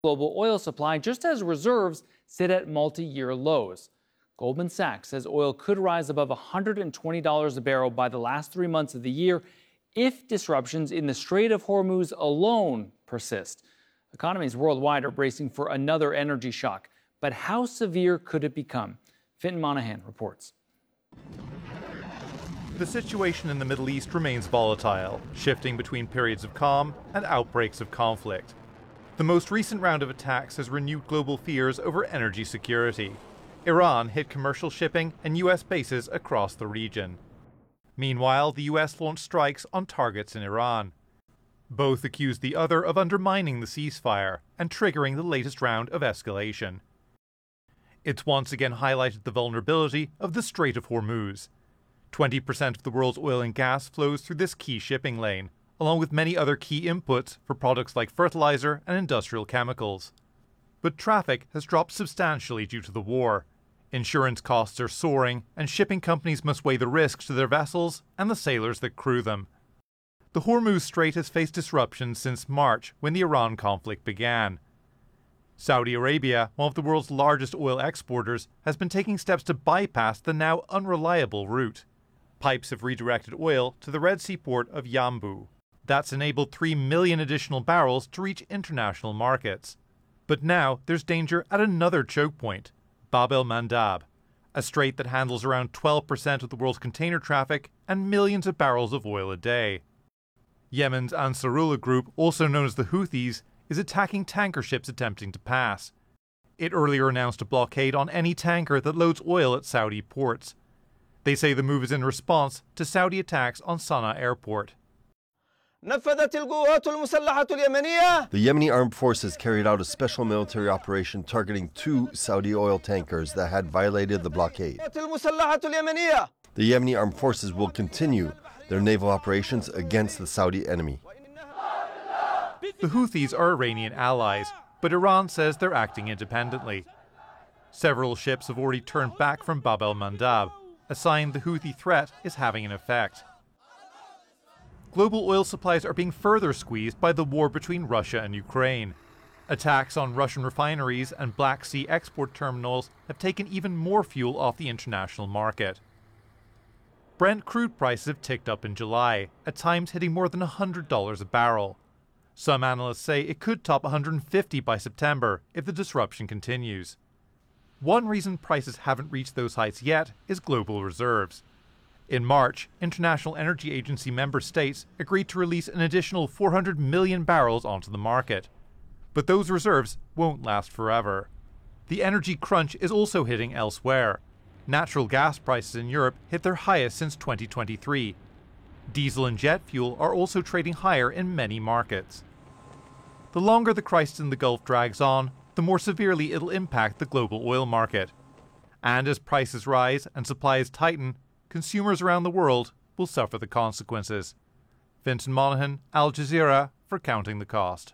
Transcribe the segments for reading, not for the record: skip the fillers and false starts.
global oil supply just as reserves sit at multi-year lows. Goldman Sachs says oil could rise above $120 a barrel by the last 3 months of the year if disruptions in the Strait of Hormuz alone persist. Economies worldwide are bracing for another energy shock. But how severe could it become? Fintan Monahan reports. The situation in the Middle East remains volatile, shifting between periods of calm and outbreaks of conflict. The most recent round of attacks has renewed global fears over energy security. Iran hit commercial shipping and U.S. bases across the region. Meanwhile, the U.S. launched strikes on targets in Iran. Both accused the other of undermining the ceasefire and triggering the latest round of escalation. It's once again highlighted the vulnerability of the Strait of Hormuz. 20% of the world's oil and gas flows through this key shipping lane, along with many other key inputs for products like fertilizer and industrial chemicals. But traffic has dropped substantially due to the war. Insurance costs are soaring, and shipping companies must weigh the risks to their vessels and the sailors that crew them. The Hormuz Strait has faced disruptions since March, when the Iran conflict began. Saudi Arabia, one of the world's largest oil exporters, has been taking steps to bypass the now unreliable route. Pipes have redirected oil to the Red Sea port of Yanbu. That's enabled 3 million additional barrels to reach international markets. But now there's danger at another choke point, Bab el-Mandab, a strait that handles around 12% of the world's container traffic and millions of barrels of oil a day. Yemen's Ansarullah group, also known as the Houthis, is attacking tanker ships attempting to pass. It earlier announced a blockade on any tanker that loads oil at Saudi ports. They say the move is in response to Saudi attacks on Sana'a airport. The Yemeni armed forces carried out a special military operation targeting 2 Saudi oil tankers that had violated the blockade. The Yemeni armed forces will continue their naval operations against the Saudi enemy. The Houthis are Iranian allies, but Iran says they're acting independently. Several ships have already turned back from Bab el-Mandab, a sign the Houthi threat is having an effect. Global oil supplies are being further squeezed by the war between Russia and Ukraine. Attacks on Russian refineries and Black Sea export terminals have taken even more fuel off the international market. Brent crude prices have ticked up in July, at times hitting more than $100 a barrel. Some analysts say it could top $150 by September if the disruption continues. One reason prices haven't reached those heights yet is global reserves. In March, International Energy Agency member states agreed to release an additional 400 million barrels onto the market. But those reserves won't last forever. The energy crunch is also hitting elsewhere. Natural gas prices in Europe hit their highest since 2023. Diesel and jet fuel are also trading higher in many markets. The longer the crisis in the Gulf drags on, the more severely it'll impact the global oil market. And as prices rise and supplies tighten, consumers around the world will suffer the consequences. Fintan Monahan, Al Jazeera, for Counting the Cost.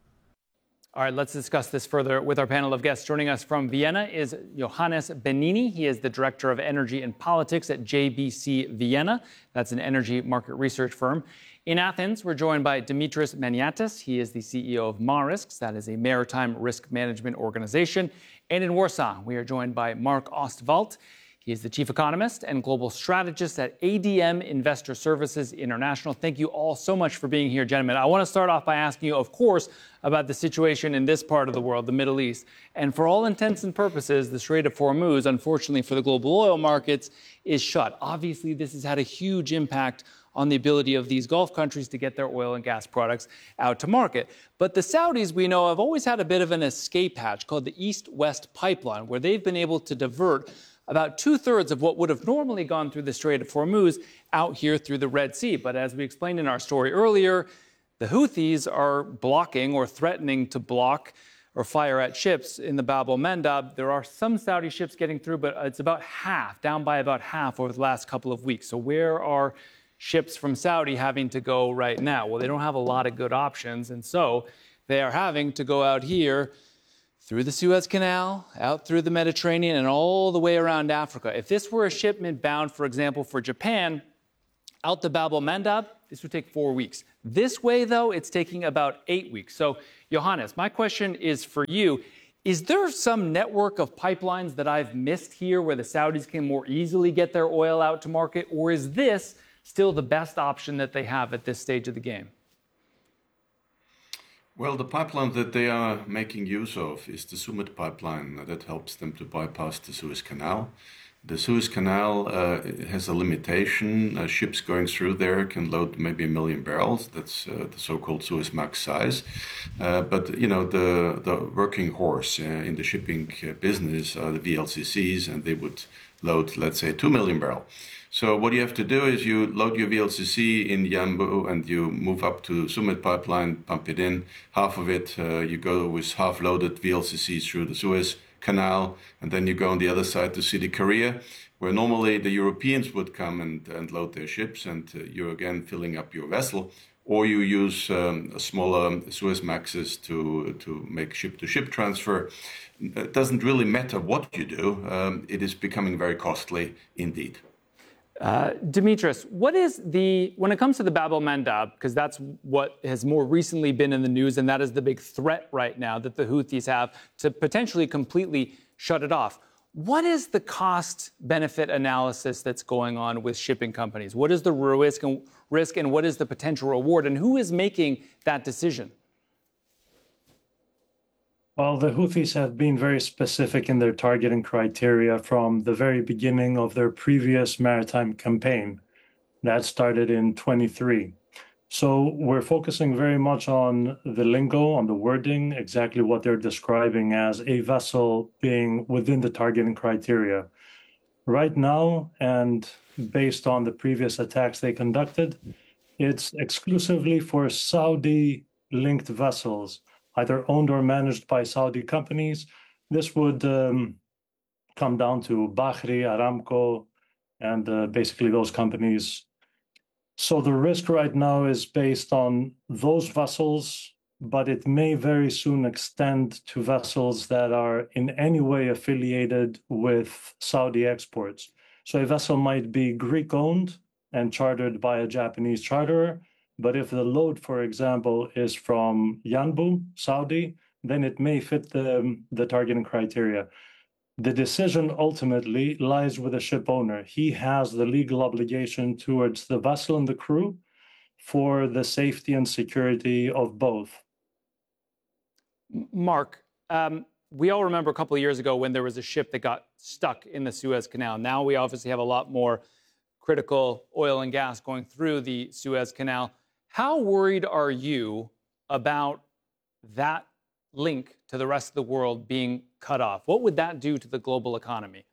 All right, let's discuss this further with our panel of guests. Joining us from Vienna is Johannes Benini. He is the Director of Energy and Politics at JBC Vienna. That's an energy market research firm. In Athens, we're joined by Dimitris Maniatis. He is the CEO of Marisks. That is a maritime risk management organization. And in Warsaw, we are joined by Mark Ostwald. He is the chief economist and global strategist at ADM Investor Services International. Thank you all so much for being here, gentlemen. I want to start off by asking you, of course, about the situation in this part of the world, the Middle East. And for all intents and purposes, the Strait of Hormuz, unfortunately for the global oil markets, is shut. Obviously, this has had a huge impact on the ability of these Gulf countries to get their oil and gas products out to market. But the Saudis, we know, have always had a bit of an escape hatch called the East-West Pipeline, where they've been able to divert about 2/3 of what would have normally gone through the Strait of Hormuz out here through the Red Sea. But as we explained in our story earlier, the Houthis are blocking or threatening to block or fire at ships in the Bab el-Mandab. There are some Saudi ships getting through, but it's about half, down by about half over the last couple of weeks. So where are ships from Saudi having to go right now? Well, they don't have a lot of good options, and so they are having to go out here through the Suez Canal, out through the Mediterranean, and all the way around Africa. If this were a shipment bound, for example, for Japan, out the Bab el-Mandab, this would take 4 weeks. This way, though, it's taking about 8 weeks. So, Johannes, my question is for you. Is there some network of pipelines that I've missed here where the Saudis can more easily get their oil out to market? Or is this still the best option that they have at this stage of the game? Well, the pipeline that they are making use of is the Sumet pipeline that helps them to bypass the Suez Canal. The Suez Canal has a limitation. Ships going through there can load maybe 1 million barrels. That's the so-called Suezmax size. But, you know, the working horse in the shipping business are the VLCCs, and they would load, let's say, 2 million barrels. So what you have to do is you load your VLCC in Yanbu and you move up to Sumet pipeline, pump it in. Half of it, you go with half-loaded VLCCs through the Suez Canal, and then you go on the other side to Sidi Korea, where normally the Europeans would come and load their ships, and you're again filling up your vessel, or you use smaller Suezmaxes to make ship-to-ship transfer. It doesn't really matter what you do. It is becoming very costly indeed. Dimitris, when it comes to the Bab el-Mandab, because that's what has more recently been in the news, and that is the big threat right now that the Houthis have to potentially completely shut it off. What is the cost-benefit analysis that's going on with shipping companies? What is the risk and what is the potential reward? And who is making that decision? Well, the Houthis have been very specific in their targeting criteria from the very beginning of their previous maritime campaign. That started in 23. So we're focusing very much on the lingo, on the wording, exactly what they're describing as a vessel being within the targeting criteria. Right now, and based on the previous attacks they conducted, it's exclusively for Saudi-linked vessels, either owned or managed by Saudi companies. This would come down to Bahri, Aramco, and basically those companies. So the risk right now is based on those vessels, but it may very soon extend to vessels that are in any way affiliated with Saudi exports. So a vessel might be Greek-owned and chartered by a Japanese charterer, but if the load, for example, is from Yanbu, Saudi, then it may fit the targeting criteria. The decision ultimately lies with the ship owner. He has the legal obligation towards the vessel and the crew for the safety and security of both. Mark, we all remember a couple of years ago when there was a ship that got stuck in the Suez Canal. Now we obviously have a lot more critical oil and gas going through the Suez Canal. How worried are you about that link to the rest of the world being cut off? What would that do to the global economy?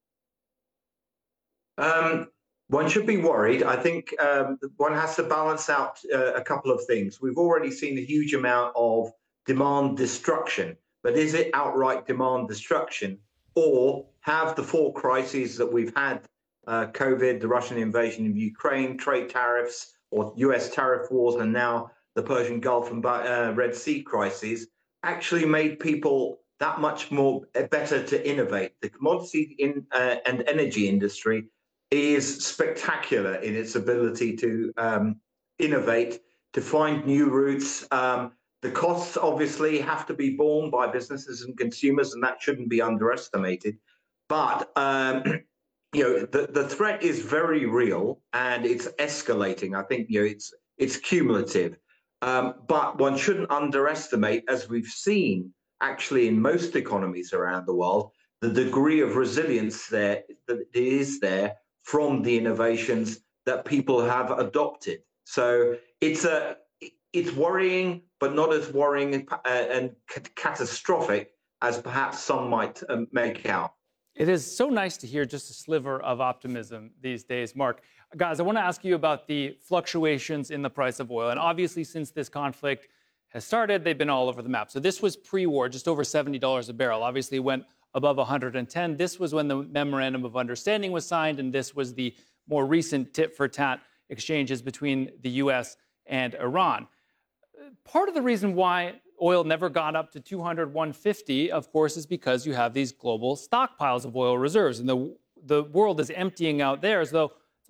One should be worried. I think one has to balance out a couple of things. We've already seen a huge amount of demand destruction, but is it outright demand destruction? Or have the four crises that we've had, COVID, the Russian invasion of Ukraine, trade tariffs, or US tariff wars, and now the Persian Gulf and Red Sea crises, actually made people that much more better to innovate? The commodity and energy industry is spectacular in its ability to innovate, to find new routes. The costs obviously have to be borne by businesses and consumers, and that shouldn't be underestimated. But the threat is very real and it's escalating. I think it's cumulative. But one shouldn't underestimate, as we've seen actually in most economies around the world, the degree of resilience that is there from the innovations that people have adopted. So it's worrying, but not as worrying and catastrophic as perhaps some might make out. It is so nice to hear just a sliver of optimism these days. Mark, guys, I want to ask you about the fluctuations in the price of oil. And obviously, since this conflict has started, they've been all over the map. So this was pre-war, just over $70 a barrel. Obviously, it went above 110. This was when the Memorandum of Understanding was signed, and this was the more recent tit-for-tat exchanges between the U.S. and Iran. Part of the reason why oil never got up to 200, 150, of course, is because you have these global stockpiles of oil reserves. And the world is emptying out theirs, though it's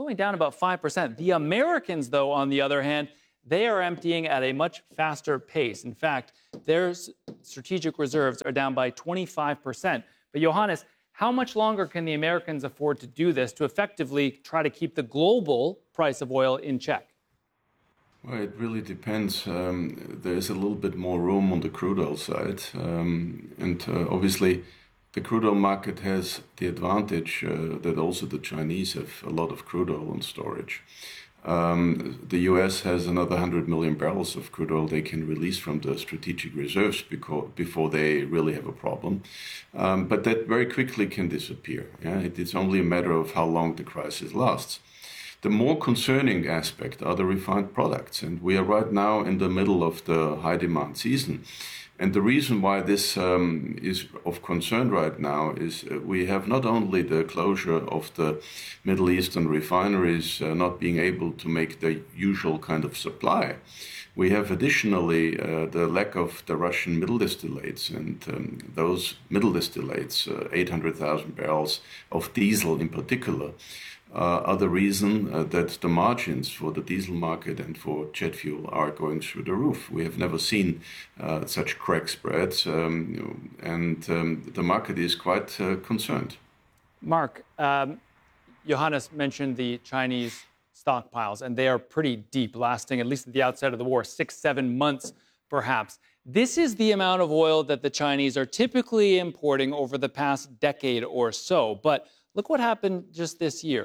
only down about 5%. The Americans, though, on the other hand, they are emptying at a much faster pace. In fact, their strategic reserves are down by 25%. But Johannes, how much longer can the Americans afford to do this to effectively try to keep the global price of oil in check? Well, it really depends. There is a little bit more room on the crude oil side. Obviously, the crude oil market has the advantage that also the Chinese have a lot of crude oil in storage. The US has another 100 million barrels of crude oil they can release from the strategic reserves before they really have a problem. But that very quickly can disappear. Yeah? It's only a matter of how long the crisis lasts. The more concerning aspect are the refined products. And we are right now in the middle of the high demand season. And the reason why this is of concern right now is we have not only the closure of the Middle Eastern refineries not being able to make the usual kind of supply, we have additionally the lack of the Russian middle distillates, and those middle distillates, 800,000 barrels of diesel in particular, are the reason that the margins for the diesel market and for jet fuel are going through the roof. We have never seen such crack spreads, and the market is quite concerned. Mark, Johannes mentioned the Chinese stockpiles, and they are pretty deep, lasting, at least at the outset of the war, 6-7 months perhaps. This is the amount of oil that the Chinese are typically importing over the past decade or so. But look what happened just this year.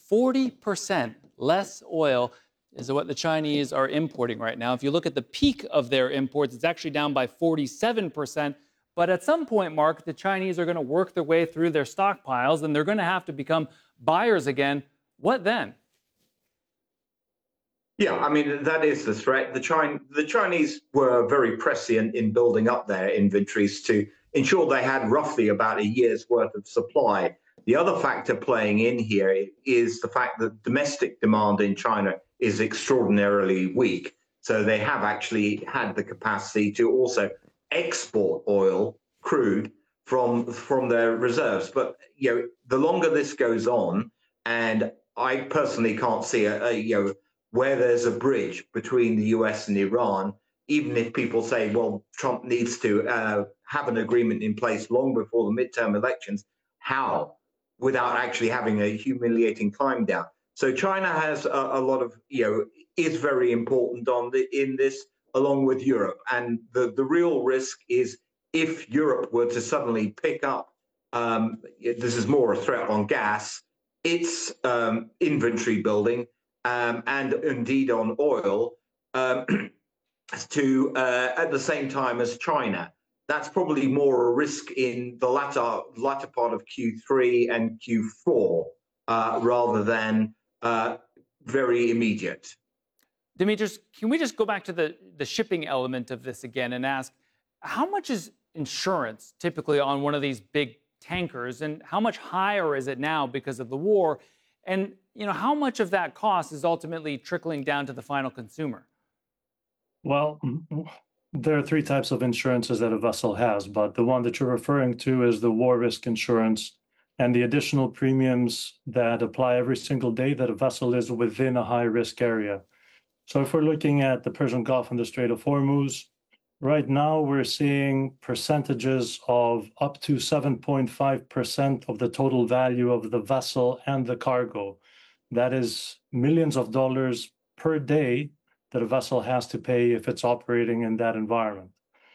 40% less oil is what the Chinese are importing right now. If you look at the peak of their imports, it's actually down by 47%. But at some point, Mark, the Chinese are going to work their way through their stockpiles, and they're going to have to become buyers again. What then? Yeah, I mean, that is the threat. The Chinese were very prescient in building up their inventories to ensure they had roughly about a year's worth of supply. The other factor playing in here is the fact that domestic demand in China is extraordinarily weak. So they have actually had the capacity to also export oil, crude, from their reserves. But the longer this goes on, and I personally can't see where there's a bridge between the US and Iran, even if people say, well, Trump needs to have an agreement in place long before the midterm elections. How? Without actually having a humiliating climb down. So China has a lot of, is very important in this, along with Europe. And the real risk is if Europe were to suddenly pick up, this is more a threat on gas, its inventory building, and indeed on oil, to at the same time as China. That's probably more a risk in the latter part of Q3 and Q4 rather than very immediate. Dimitris, can we just go back to the shipping element of this again and ask, how much is insurance typically on one of these big tankers, and how much higher is it now because of the war? And how much of that cost is ultimately trickling down to the final consumer? Well, there are three types of insurances that a vessel has, but the one that you're referring to is the war risk insurance and the additional premiums that apply every single day that a vessel is within a high-risk area. So if we're looking at the Persian Gulf and the Strait of Hormuz, right now we're seeing percentages of up to 7.5% of the total value of the vessel and the cargo. That is millions of dollars per day that a vessel has to pay if it's operating in that environment.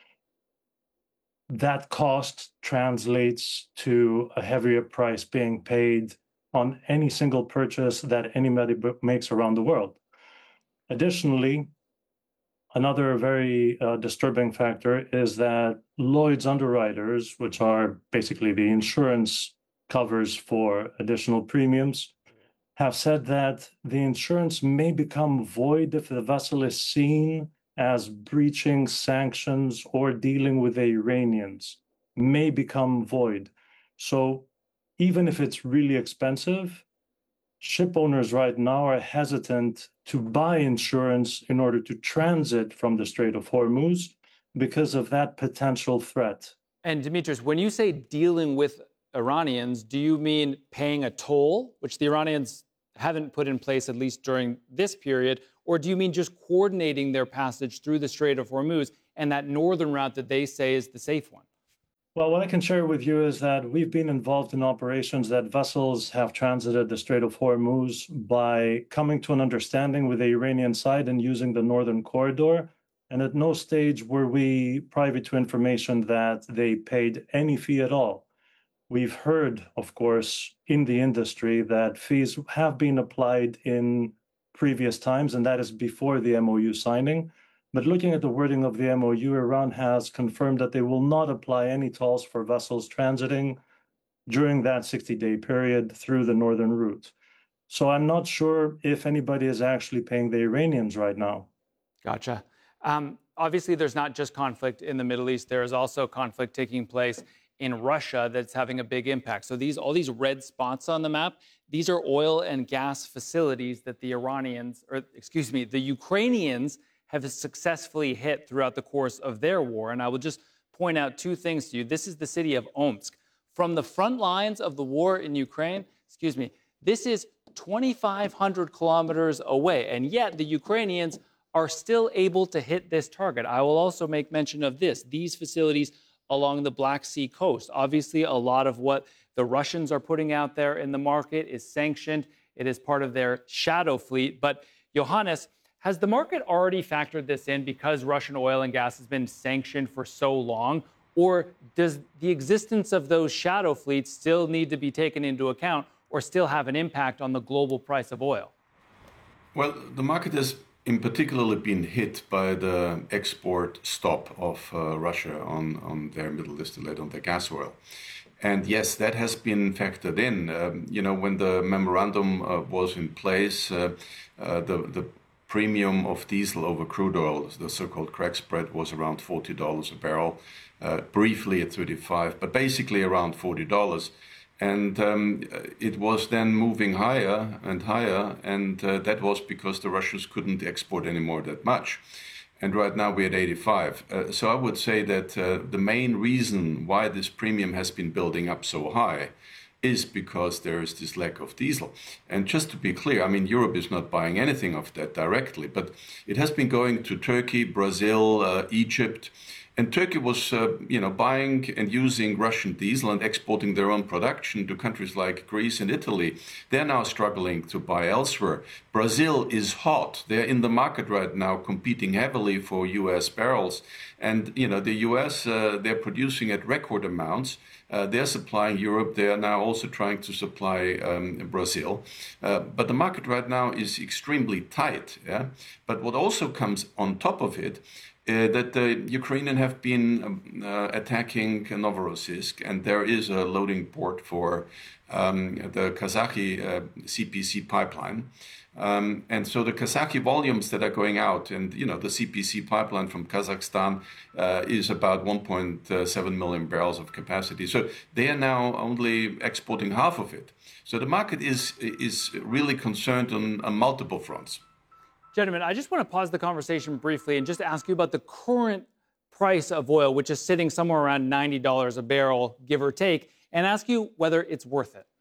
That cost translates to a heavier price being paid on any single purchase that anybody makes around the world. Additionally, another very disturbing factor is that Lloyd's underwriters, which are basically the insurance covers for additional premiums, have said that the insurance may become void if the vessel is seen as breaching sanctions or dealing with the Iranians, may become void. So even if it's really expensive, ship owners right now are hesitant to buy insurance in order to transit from the Strait of Hormuz because of that potential threat. And Dimitris, when you say dealing with Iranians, do you mean paying a toll, which the Iranians haven't put in place, at least during this period? Or do you mean just coordinating their passage through the Strait of Hormuz and that northern route that they say is the safe one? Well, what I can share with you is that we've been involved in operations that vessels have transited the Strait of Hormuz by coming to an understanding with the Iranian side and using the northern corridor. And at no stage were we privy to information that they paid any fee at all. We've heard, of course, in the industry that fees have been applied in previous times, and that is before the MOU signing. But looking at the wording of the MOU, Iran has confirmed that they will not apply any tolls for vessels transiting during that 60-day period through the northern route. So I'm not sure if anybody is actually paying the Iranians right now. Gotcha. Obviously, there's not just conflict in the Middle East. There is also conflict taking place in Russia that's having a big impact. So all these red spots on the map, these are oil and gas facilities that the Ukrainians have successfully hit throughout the course of their war. And I will just point out two things to you. This is the city of Omsk. From the front lines of the war in Ukraine, this is 2,500 kilometers away. And yet the Ukrainians are still able to hit this target. I will also make mention of these facilities along the Black Sea coast. Obviously, a lot of what the Russians are putting out there in the market is sanctioned. It is part of their shadow fleet. But Johannes, has the market already factored this in because Russian oil and gas has been sanctioned for so long? Or does the existence of those shadow fleets still need to be taken into account or still have an impact on the global price of oil? Well, the market has in particularly been hit by the export stop of Russia on their middle distillate, on their gas oil. And yes, that has been factored in. When the memorandum was in place, the premium of diesel over crude oil, the so-called crack spread, was around $40 a barrel, briefly at $35, but basically around $40. And it was then moving higher and higher, and that was because the Russians couldn't export anymore that much. And right now we're at 85. So I would say that the main reason why this premium has been building up so high is because there is this lack of diesel. And just to be clear, I mean, Europe is not buying anything of that directly, but it has been going to Turkey, Brazil, Egypt. And Turkey was, buying and using Russian diesel and exporting their own production to countries like Greece and Italy. They're now struggling to buy elsewhere. Brazil is hot. They're in the market right now, competing heavily for U.S. barrels. And, the U.S., they're producing at record amounts. They're supplying Europe. They are now also trying to supply Brazil. But the market right now is extremely tight. Yeah? But what also comes on top of it, that the Ukrainians have been attacking Novorossiysk, and there is a loading port for the Kazakh CPC pipeline. And so the Kazakh volumes that are going out, and the CPC pipeline from Kazakhstan is about 1.7 million barrels of capacity. So they are now only exporting half of it. So the market is really concerned on multiple fronts. Gentlemen, I just want to pause the conversation briefly and just ask you about the current price of oil, which is sitting somewhere around $90 a barrel, give or take, and ask you whether it's worth it.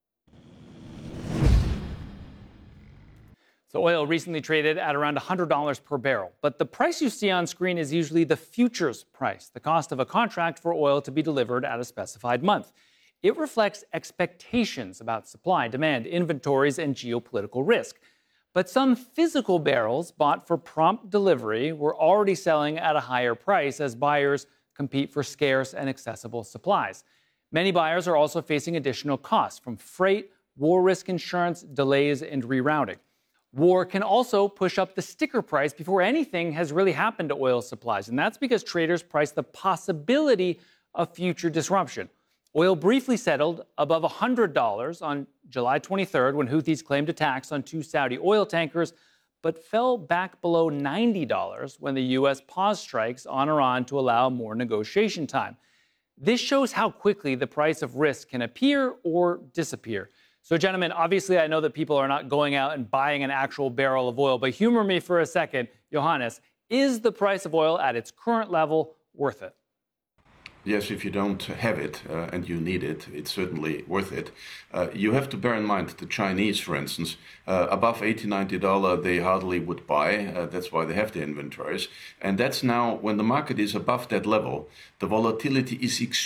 So oil recently traded at around $100 per barrel, but the price you see on screen is usually the futures price, the cost of a contract for oil to be delivered at a specified month. It reflects expectations about supply, demand, inventories, and geopolitical risk. But some physical barrels bought for prompt delivery were already selling at a higher price as buyers compete for scarce and accessible supplies. Many buyers are also facing additional costs from freight, war risk insurance, delays, and rerouting. War can also push up the sticker price before anything has really happened to oil supplies, and that's because traders price the possibility of future disruption. Oil briefly settled above $100 on July 23rd when Houthis claimed attacks on 2 Saudi oil tankers, but fell back below $90 when the U.S. paused strikes on Iran to allow more negotiation time. This shows how quickly the price of risk can appear or disappear. So, gentlemen, obviously I know that people are not going out and buying an actual barrel of oil, but humor me for a second. Johannes, is the price of oil at its current level worth it? Yes, if you don't have it and you need it, it's certainly worth it. You have to bear in mind the Chinese, for instance, above $80, $90, they hardly would buy. That's why they have the inventories. And that's now, when the market is above that level, the volatility is extreme.